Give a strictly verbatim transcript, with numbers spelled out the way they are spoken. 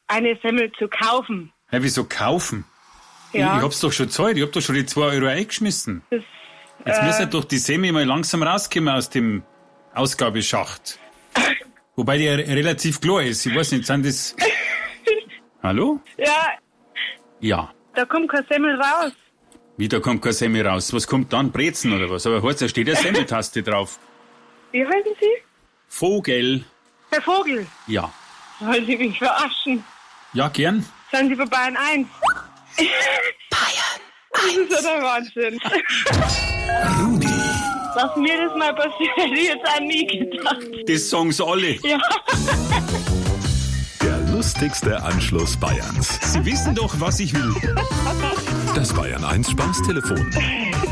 eine Semmel zu kaufen. Hä, wieso kaufen? Ja. Ich, ich hab's doch schon gezahlt, ich hab doch schon die zwei Euro eingeschmissen. Das, Jetzt äh, müssen doch die Semi mal langsam rauskommen aus dem Ausgabeschacht. Wobei der relativ klar ist. Ich weiß nicht, sind das... Hallo? Ja, Ja. da kommt kein Semmel raus. Wie, da kommt kein Semi raus. Was kommt dann? Brezen oder was? Aber heute da steht eine Semmeltaste drauf. Wie heißen Sie? Vogel. Herr Vogel. Ja. Wollen Sie mich verarschen? Ja, gern. Seien Sie bei Bayern eins? Bayern Das ist ja der Wahnsinn. Rudi. Was mir das mal passiert, hätte ich jetzt auch nie gedacht. Das sagen's alle. Ja. Der lustigste Anschluss Bayerns. Sie wissen doch, was ich will. Das Bayern eins Spaßtelefon.